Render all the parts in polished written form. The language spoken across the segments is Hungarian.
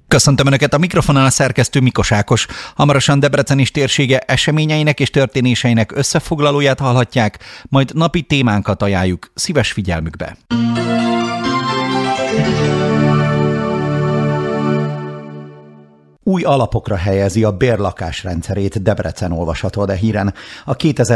Köszöntöm Önöket, a mikrofonon a szerkesztő Mikos Ákos. Hamarosan Debrecen és térsége eseményeinek és történéseinek összefoglalóját hallhatják, majd napi témánkat ajánljuk szíves figyelmükbe. Új alapokra helyezi a bérlakás rendszerét Debrecen, olvasható a híren. A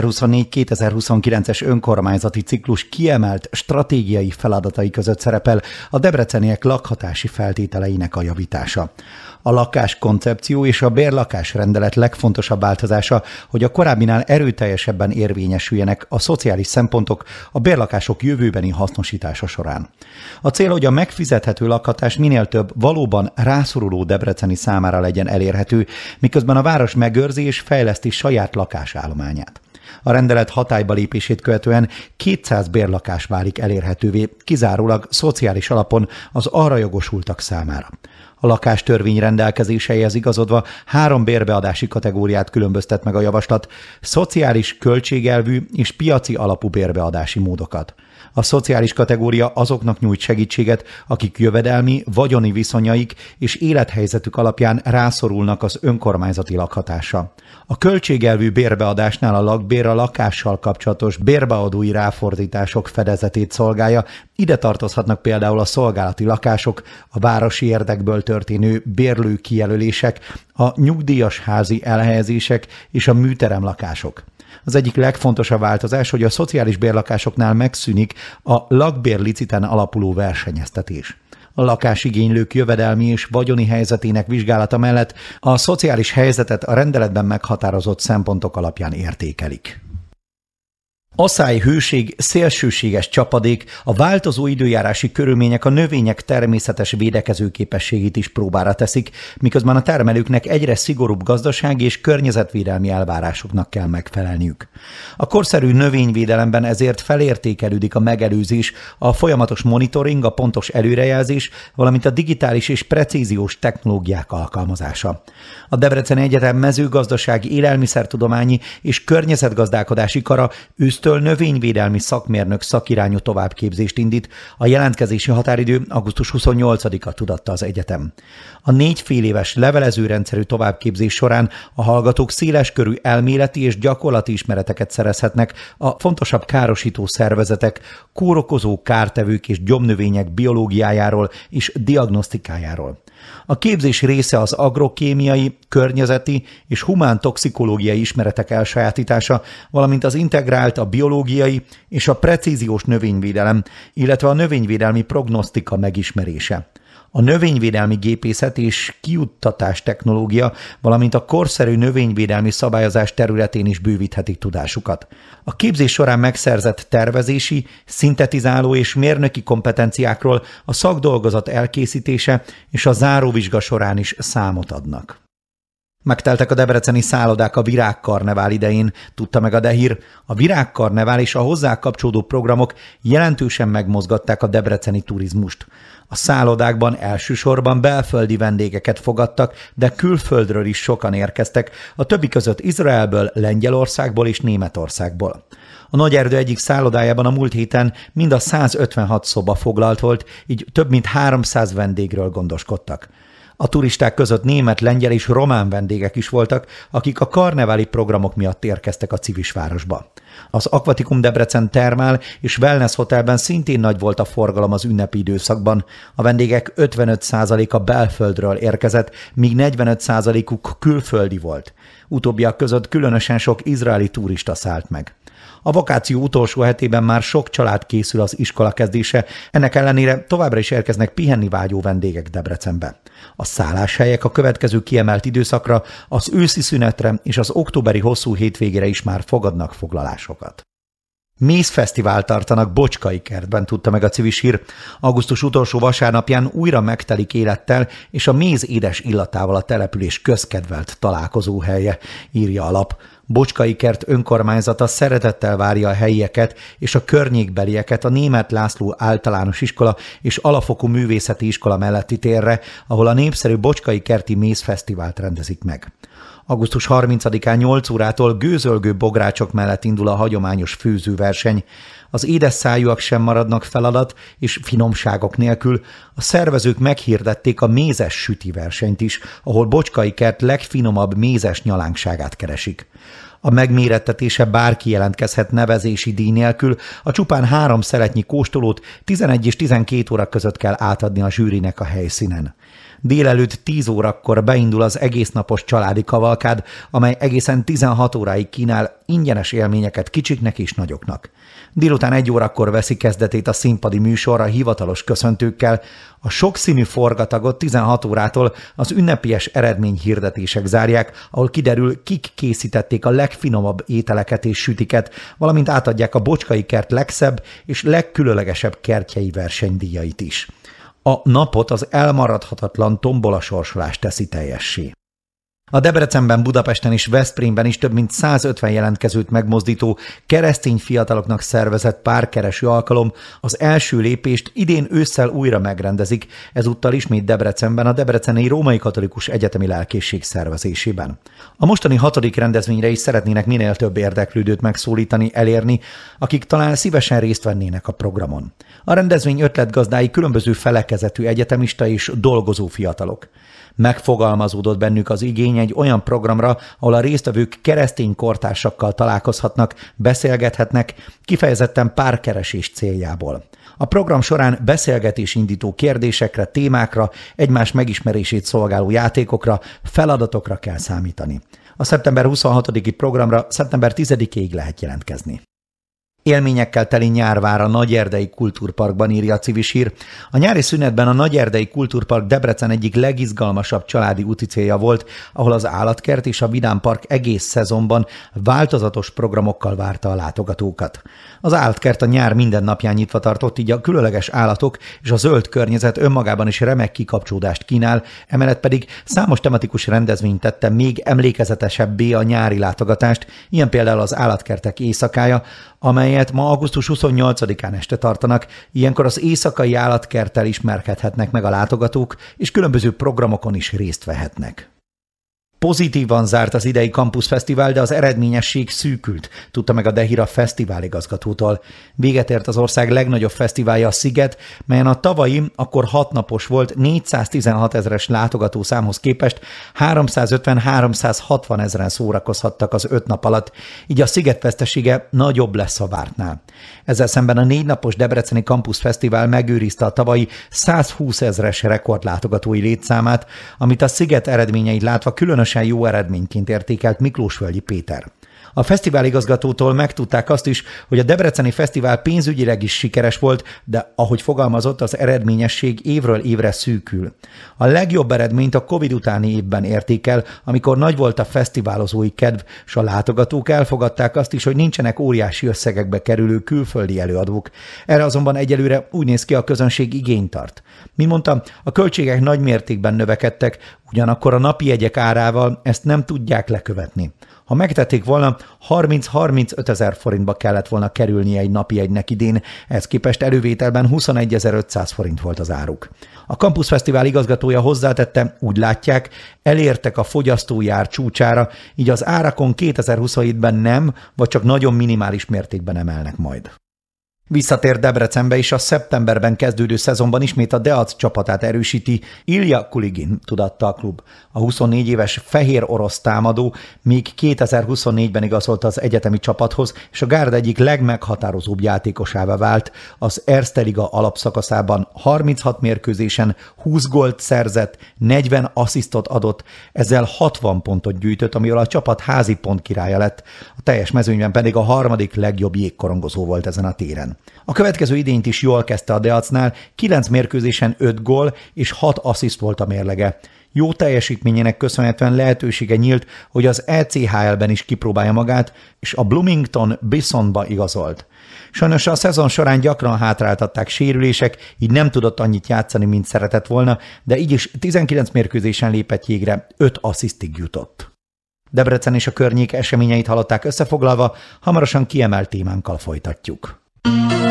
2024-2029-es önkormányzati ciklus kiemelt stratégiai feladatai között szerepel a debreceniek lakhatási feltételeinek a javítása. A lakáskoncepció és a bérlakás rendelet legfontosabb változása, hogy a korábbinál erőteljesebben érvényesüljenek a szociális szempontok a bérlakások jövőbeni hasznosítása során. A cél, hogy a megfizethető lakhatás minél több valóban rászoruló debreceni számára legyen elérhető, miközben a város megőrzi és fejleszti saját lakásállományát. A rendelet hatályba lépését követően 200 bérlakás válik elérhetővé, kizárólag szociális alapon az arra jogosultak számára. A lakástörvény rendelkezéseihez igazodva 3 bérbeadási kategóriát különböztet meg a javaslat: szociális, költségelvű és piaci alapú bérbeadási módokat. A szociális kategória azoknak nyújt segítséget, akik jövedelmi, vagyoni viszonyaik és élethelyzetük alapján rászorulnak az önkormányzati lakhatásra. A költségelvű bérbeadásnál a lakbér a lakással kapcsolatos bérbeadói ráfordítások fedezetét szolgálja. Ide tartozhatnak például a szolgálati lakások, a városi érdekből történő bérlőkijelölések, a nyugdíjas házi elhelyezések és a műteremlakások. Az egyik legfontosabb változás, hogy a szociális bérlakásoknál megszűnik a lakbérliciten alapuló versenyeztetés. A lakásigénylők jövedelmi és vagyoni helyzetének vizsgálata mellett a szociális helyzetet a rendeletben meghatározott szempontok alapján értékelik. Aszály, hőség, szélsőséges csapadék, a változó időjárási körülmények a növények természetes védekező képességét is próbára teszik, miközben a termelőknek egyre szigorúbb gazdasági és környezetvédelmi elvárásoknak kell megfelelniük. A korszerű növényvédelemben ezért felértékelődik a megelőzés, a folyamatos monitoring, a pontos előrejelzés, valamint a digitális és precíziós technológiák alkalmazása. A Debreceni Egyetem mezőgazdasági, élelmiszertudományi és környezetgazdálkodási kara ősztől növényvédelmi szakmérnök szakirányú továbbképzést indít, a jelentkezési határidő augusztus 28-a, tudatta az egyetem. A 4 féléves levelezőrendszerű továbbképzés során a hallgatók széleskörű elméleti és gyakorlati ismereteket szerezhetnek a fontosabb károsító szervezetek, kórokozó kártevők és gyomnövények biológiájáról és diagnosztikájáról. A képzés része az agrokémiai, környezeti és humántoxikológiai ismeretek elsajátítása, valamint az integrált, a biológiai és a precíziós növényvédelem, illetve a növényvédelmi prognosztika megismerése. A növényvédelmi gépészet és kijuttatás technológia, valamint a korszerű növényvédelmi szabályozás területén is bővíthetik tudásukat. A képzés során megszerzett tervezési, szintetizáló és mérnöki kompetenciákról a szakdolgozat elkészítése és a záróvizsga során is számot adnak. Megteltek a debreceni szállodák a virágkarnevál idején, tudta meg a Dehír. A virágkarnevál és a hozzá kapcsolódó programok jelentősen megmozgatták a debreceni turizmust. A szállodákban elsősorban belföldi vendégeket fogadtak, de külföldről is sokan érkeztek, a többi között Izraelből, Lengyelországból és Németországból. A Nagyerdő egyik szállodájában a múlt héten mind a 156 szoba foglalt volt, így több mint 300 vendégről gondoskodtak. A turisták között német, lengyel és román vendégek is voltak, akik a karneváli programok miatt érkeztek a Civisvárosba. Az Aquaticum Debrecen Termál és Wellness Hotelben szintén nagy volt a forgalom az ünnepi időszakban. A vendégek 55%-a belföldről érkezett, míg 45%-uk külföldi volt. Utóbbiak között különösen sok izraeli turista szállt meg. A vakáció utolsó hetében már sok család készül az iskola kezdése, ennek ellenére továbbra is érkeznek pihenni vágyó vendégek Debrecenbe. A szálláshelyek a következő kiemelt időszakra, az őszi szünetre és az októberi hosszú hétvégére is már fogadnak foglalásokat. Mézfesztivált tartanak Bocskai kertben, tudta meg a Civis Hír. Augusztus utolsó vasárnapján újra megtelik élettel és a méz édes illatával a település közkedvelt találkozóhelye, írja a lap. Bocskai kert önkormányzata szeretettel várja a helyieket és a környékbelieket a Németh László általános iskola és alapfokú művészeti iskola melletti térre, ahol a népszerű Bocskai kerti mézfesztivált rendezik meg. Augusztus 30-án 8 órától gőzölgő bográcsok mellett indul a hagyományos főzőverseny. Az édes szájúak sem maradnak feladat és finomságok nélkül. A szervezők meghirdették a mézes süti versenyt is, ahol Bocskai Kert legfinomabb mézes nyalánkságát keresik. A megmérettetése bárki jelentkezhet nevezési díj nélkül, a csupán 3 szeletnyi kóstolót 11 és 12 óra között kell átadni a zsűrinek a helyszínen. Délelőtt 10 órakor beindul az egésznapos családi kavalkád, amely egészen 16 óráig kínál ingyenes élményeket kicsiknek és nagyoknak. Délután 1 órakor veszi kezdetét a színpadi műsor a hivatalos köszöntőkkel. A sokszínű forgatagot 16 órától az ünnepélyes eredményhirdetések zárják, ahol kiderül, kik készítették a legfinomabb ételeket és sütiket, valamint átadják a Bocskai Kert legszebb és legkülönlegesebb kertjei versenydíjait is. A napot az elmaradhatatlan tombola sorsolás teszi teljessé. A Debrecenben, Budapesten és Veszprémben is több mint 150 jelentkezőt megmozdító keresztény fiataloknak szervezett párkereső alkalom az első lépést idén ősszel újra megrendezik, ezúttal ismét Debrecenben a Debreceni Római Katolikus Egyetemi Lelkészség szervezésében. A mostani 6. rendezvényre is szeretnének minél több érdeklődőt megszólítani, elérni, akik talán szívesen részt vennének a programon. A rendezvény ötletgazdái különböző felekezetű egyetemista és dolgozó fiatalok. Megfogalmazódott bennük az igény egy olyan programra, ahol a résztvevők keresztény kortársakkal találkozhatnak, beszélgethetnek, kifejezetten párkeresés céljából. A program során beszélgetésindító kérdésekre, témákra, egymás megismerését szolgáló játékokra, feladatokra kell számítani. A szeptember 26-i programra szeptember 10-ig lehet jelentkezni. Élményekkel teli nyár vár a Nagyerdei Kultúrparkban, írja a Civis-hír. A nyári szünetben a Nagyerdei Kultúrpark Debrecen egyik legizgalmasabb családi úticélja volt, ahol az állatkert és a vidámpark egész szezonban változatos programokkal várta a látogatókat. Az állatkert a nyár minden napján nyitva tartott, így a különleges állatok és a zöld környezet önmagában is remek kikapcsolódást kínál, emellett pedig számos tematikus rendezvényt tette még emlékezetesebbé a nyári látogatást, ilyen például az állatkertek éjszakája, amelyet ma augusztus 28-án este tartanak. Ilyenkor az éjszakai állatkerttel ismerkedhetnek meg a látogatók, és különböző programokon is részt vehetnek. Pozitívan zárt az idei Campus Fesztivál, de az eredményesség szűkült, tudta meg a Dehira fesztivál igazgatótól. Véget ért az ország legnagyobb fesztiválja, a Sziget, melyen a tavalyi, akkor 6 napos volt, 416 000-es látogatószámhoz képest 350-360 000-en szórakozhattak az 5 nap alatt, így a Sziget vesztesége nagyobb lesz a vártnál. Ezzel szemben a 4 napos Debreceni Campus Fesztivál megőrizte a tavalyi 120 000-es rekordlátogatói létszámát, amit a Sziget eredményeit látva különösen jó eredményként értékelt Miklósvölgyi Péter. A fesztivál igazgatótól megtudták azt is, hogy a Debreceni Fesztivál pénzügyileg is sikeres volt, de ahogy fogalmazott, az eredményesség évről évre szűkül. A legjobb eredményt a Covid utáni évben érték el, amikor nagy volt a fesztiválozói kedv, és a látogatók elfogadták azt is, hogy nincsenek óriási összegekbe kerülő külföldi előadók. Erre azonban egyelőre úgy néz ki, a közönség igényt tart. Mint mondtam, a költségek nagy mértékben növekedtek, ugyanakkor a napi jegyek árával ezt nem tudják lekövetni. Ha megtették volna, 30-35 000 forintba kellett volna kerülnie egy napi jegynek idén, ehhez képest elővételben 21 500 forint volt az áruk. A Campus Fesztivál igazgatója hozzátette, úgy látják, elértek a fogyasztói ár csúcsára, így az árakon 2027-ben nem, vagy csak nagyon minimális mértékben emelnek majd. Visszatér Debrecenbe, és a szeptemberben kezdődő szezonban ismét a Deac csapatát erősíti Ilja Kuligin, tudatta a klub. A 24 éves fehér orosz támadó még 2024-ben igazolta az egyetemi csapathoz, és a gárda egyik legmeghatározóbb játékosává vált. Az Erste Liga alapszakaszában 36 mérkőzésen 20 gólt szerzett, 40 asszisztot adott, ezzel 60 pontot gyűjtött, amivel a csapat házi pontkirálya lett. A teljes mezőnyben pedig a 3. legjobb jégkorongozó volt ezen a téren. A következő idényt is jól kezdte a Deacnál, 9 mérkőzésen 5 gól és 6 assziszt volt a mérlege. Jó teljesítményének köszönhetően lehetősége nyílt, hogy az ECHL-ben is kipróbálja magát, és a Bloomington Bisonba igazolt. Sajnos a szezon során gyakran hátráltatták sérülések, így nem tudott annyit játszani, mint szeretett volna, de így is 19 mérkőzésen lépett jégre, 5 asszisztig jutott. Debrecen és a környék eseményeit hallották összefoglalva, hamarosan kiemelt témánkkal folytatjuk.